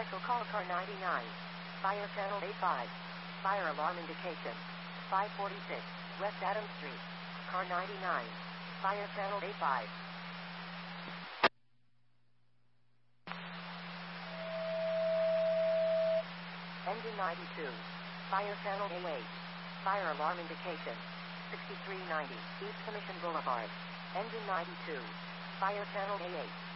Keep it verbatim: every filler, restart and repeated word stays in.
Special call car ninety-nine. Fire channel A five. Fire alarm indication. five forty-six, West Adams Street. Car ninety-nine. Fire channel A five. Engine ninety-two. Fire channel A eight. Fire alarm indication. sixty-three ninety, East Commission Boulevard. Engine ninety-two. Fire channel A eight.